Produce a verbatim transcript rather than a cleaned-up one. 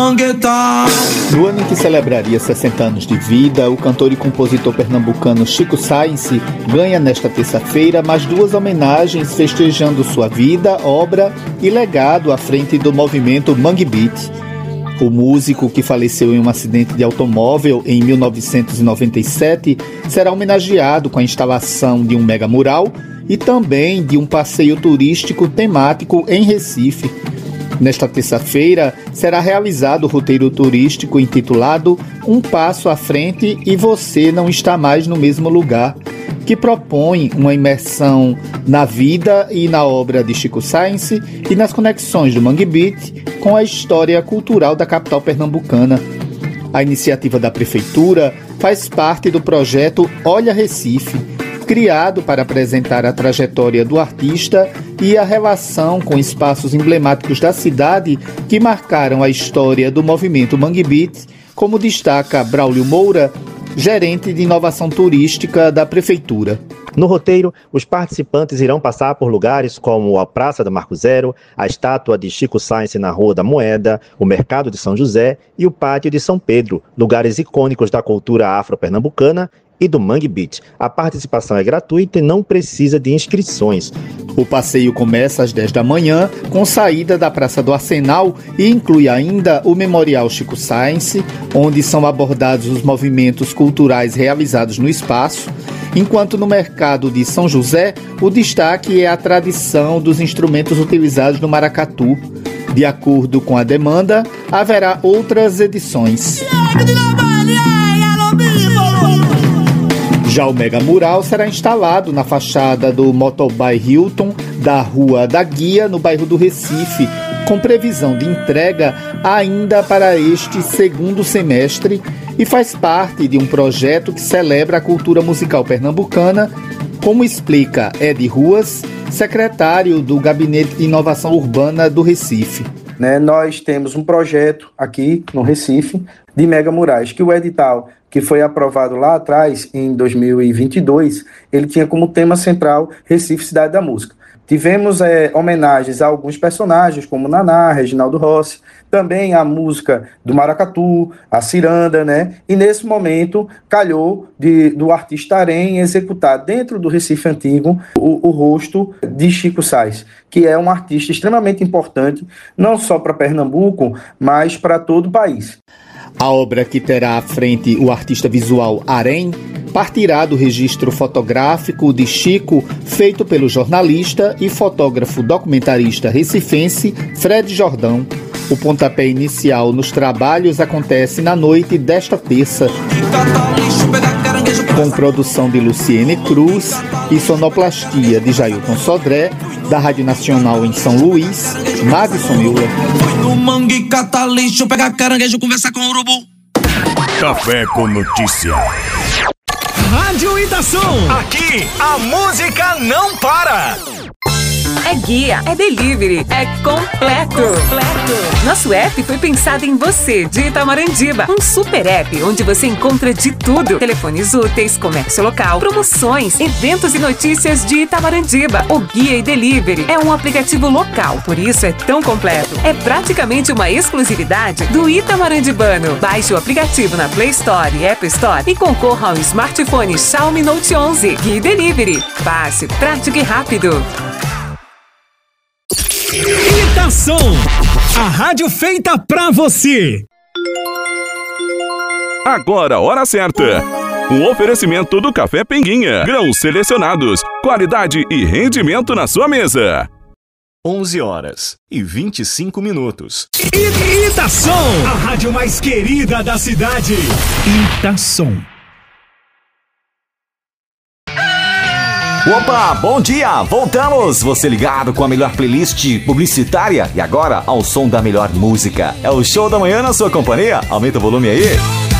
No ano em que celebraria sessenta anos de vida, o cantor e compositor pernambucano Chico Science ganha nesta terça-feira mais duas homenagens festejando sua vida, obra e legado à frente do movimento Mangue Beat. O músico, que faleceu em um acidente de automóvel em mil novecentos e noventa e sete, será homenageado com a instalação de um mega mural e também de um passeio turístico temático em Recife. Nesta terça-feira, será realizado o roteiro turístico intitulado Um Passo à Frente e Você Não Está Mais no Mesmo Lugar, que propõe uma imersão na vida e na obra de Chico Science e nas conexões do Mangue Beat com a história cultural da capital pernambucana. A iniciativa da Prefeitura faz parte do projeto Olha Recife, criado para apresentar a trajetória do artista e a relação com espaços emblemáticos da cidade que marcaram a história do movimento Mangue Beat, como destaca Braulio Moura, gerente de inovação turística da Prefeitura. No roteiro, os participantes irão passar por lugares como a Praça da Marco Zero, a estátua de Chico Science na Rua da Moeda, o Mercado de São José e o Pátio de São Pedro, lugares icônicos da cultura afro-pernambucana e do Mangue Beat. A participação é gratuita e não precisa de inscrições. O passeio começa às dez da manhã, com saída da Praça do Arsenal e inclui ainda o Memorial Chico Science, onde são abordados os movimentos culturais realizados no espaço, enquanto no Mercado de São José o destaque é a tradição dos instrumentos utilizados no maracatu. De acordo com a demanda, haverá outras edições. Já o Mega Mural será instalado na fachada do Motobuy Hilton da Rua da Guia, no bairro do Recife, com previsão de entrega ainda para este segundo semestre e faz parte de um projeto que celebra a cultura musical pernambucana, como explica Ed Ruas, secretário do Gabinete de Inovação Urbana do Recife. Né, nós temos um projeto aqui no Recife de Mega Murais, que o edital que foi aprovado lá atrás, em dois mil e vinte e dois, ele tinha como tema central Recife, Cidade da Música. Tivemos é, homenagens a alguns personagens, como Naná, Reginaldo Rossi, também a música do maracatu, a ciranda, né? E nesse momento calhou de, do artista Arém executar dentro do Recife Antigo o, o rosto de Chico Science, que é um artista extremamente importante, não só para Pernambuco, mas para todo o país. A obra, que terá à frente o artista visual Arém, partirá do registro fotográfico de Chico, feito pelo jornalista e fotógrafo documentarista recifense Fred Jordão. O pontapé inicial nos trabalhos acontece na noite desta terça, com produção de Luciene Cruz e sonoplastia de Jailton Sodré, da Rádio Nacional em São Luís, Madison Miller. Foi no mangue, cata lixo, pega caranguejo, conversa com o urubu. Café com notícia. Rádio Itação. Aqui a música não para. É guia, é delivery, é completo. completo. Nosso app foi pensado em você, de Itamarandiba. Um super app onde você encontra de tudo. Telefones úteis, comércio local, promoções, eventos e notícias de Itamarandiba. O Guia e Delivery é um aplicativo local, por isso é tão completo. É praticamente uma exclusividade do Itamarandibano. Baixe o aplicativo na Play Store e App Store e concorra ao smartphone Xiaomi Note onze. Guia e Delivery. Fácil, prático e rápido. Itação, a rádio feita pra você. Agora, hora certa. Um oferecimento do Café Pinguinha. Grãos selecionados, qualidade e rendimento na sua mesa. onze horas e vinte e cinco minutos. Itação, a rádio mais querida da cidade. Itação. Opa, bom dia! Voltamos! Você ligado com a melhor playlist publicitária e agora ao som da melhor música. É o Show da Manhã na sua companhia. Aumenta o volume aí.